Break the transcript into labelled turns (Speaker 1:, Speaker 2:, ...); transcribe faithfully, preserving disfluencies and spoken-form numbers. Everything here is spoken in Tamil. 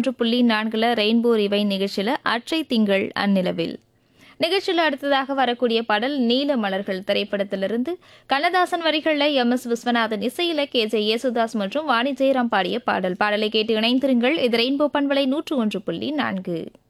Speaker 1: ஒன்று புள்ளி நான்குல ரெயின்போ ரிவை நிகழ்ச்சியில் அற்றை திங்கள் அந்நிலவில் நிகழ்ச்சியில் அடுத்ததாக வரக்கூடிய பாடல் நீல மலர்கள் திரைப்படத்திலிருந்து கண்ணதாசன் வரிகளில் எம் எஸ் விஸ்வநாதன் இசையில கே ஜே யேசுதாஸ் மற்றும் வாணி ஜெயராம் பாடிய பாடல் பாடலை கேட்டு இணைந்திருங்கள். இது ரெயின்போ பண்பலை நூற்று ஒன்று புள்ளி நான்கு.